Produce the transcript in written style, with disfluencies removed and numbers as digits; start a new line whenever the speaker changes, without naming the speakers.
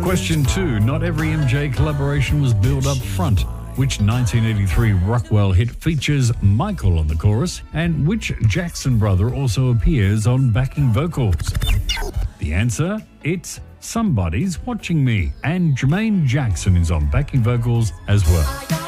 Question 2. Not every MJ collaboration was billed up front. Which 1983 Rockwell hit features Michael on the chorus, and which Jackson brother also appears on backing vocals? The answer, it's Somebody's Watching Me, and Jermaine Jackson is on backing vocals as well.